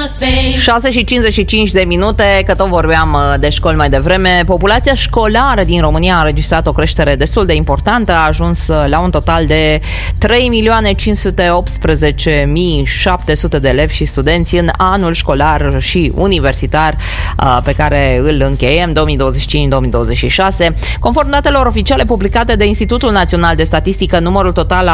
6 și 55 de minute, că tot vorbeam de școli mai devreme. Populația școlară din România a înregistrat o creștere destul de importantă, a ajuns la un total de 3.518.700 de elevi și studenți în anul școlar și universitar pe care îl încheiem, 2025-2026. Conform datelor oficiale publicate de Institutul Național de Statistică, numărul total